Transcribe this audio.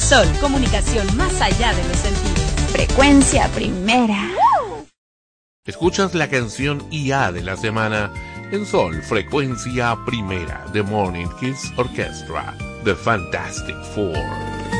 Sol, comunicación más allá de los sentidos. Frecuencia primera. Escuchas la canción IA de la semana en Sol, Frecuencia Primera, The Morning Kids Orchestra, The Fantastic Four.